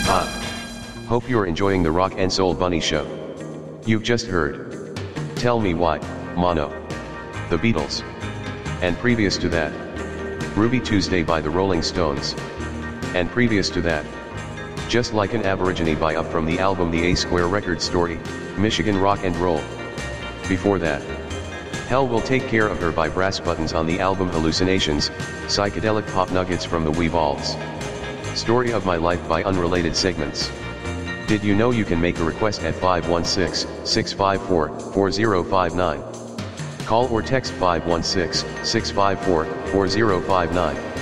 Ah. Hope you're enjoying the Rock and Soul Bunny Show. You've just heard Tell Me Why, Mono, The Beatles. And previous to that, Ruby Tuesday by the Rolling Stones. And previous to that, Just Like an Aborigine by Up from the album The A Square Record Story, Michigan Rock and Roll. Before that, Hell Will Take Care of Her by Brass Buttons on the album Hallucinations, psychedelic pop nuggets from the Weevalls. Story of My Life by Unrelated Segments. Did you know you can make a request at 516-654-4059? Call or text 516-654-4059.